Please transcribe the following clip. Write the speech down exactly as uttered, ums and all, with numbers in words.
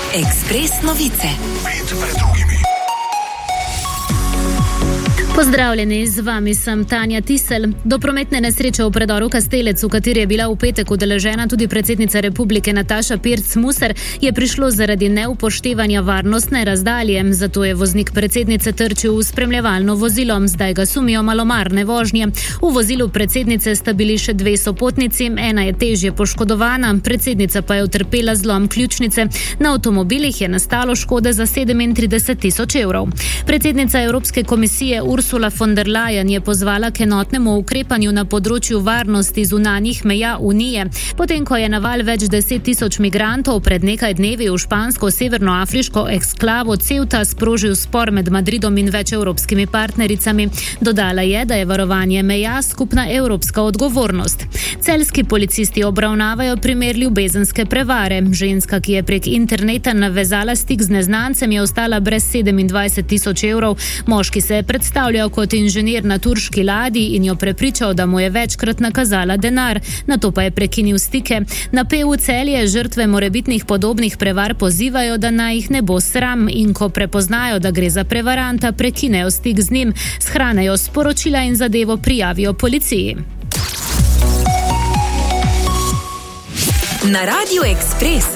Ekspres novice. Pozdravljeni, z vami sem Tanja Tisel. Do prometne nesreče v predoru Kastelec, v kateri je bila v petek udeležena tudi predsednica republike Nataša Pirc Musar, je prišlo zaradi neupoštevanja varnostne razdalje. Zato je voznik predsednice trčil v spremljevalno vozilo. Zdaj ga sumijo malomarne vožnje. V vozilu predsednice sta bili še dve sopotnici, ena je težje poškodovana, predsednica pa je utrpela zlom ključnice. Na avtomobilih je nastalo škode za sedemintrideset tisoč evrov. Predsednica Evropske komisije Ursula von der Leyen je pozvala k enotnemu ukrepanju na področju varnosti zunanjih meja Unije. Potem, ko je naval več deset tisoč migrantov pred nekaj dnevi v špansko-severnoafriško eksklavo Ceuta sprožil spor med Madridom in več evropskimi partnericami. Dodala je, da je varovanje meja skupna evropska odgovornost. Celjski policisti obravnavajo primer ljubezenske prevare. Ženska, ki je prek interneta navezala stik z neznancem, je ostala brez sedemindvajset tisoč evrov. Moški se je predstavljal kot inženir na turški ladji in jo prepričal, da mu je večkrat nakazala denar. Nato pa je prekinil stike. Na P U Celje žrtve morebitnih podobnih prevar pozivajo, da naj jih ne bo sram in ko prepoznajo, da gre za prevaranta, prekinejo stik z njim, shranejo sporočila in zadevo prijavijo policiji. Na Radiu Ekspres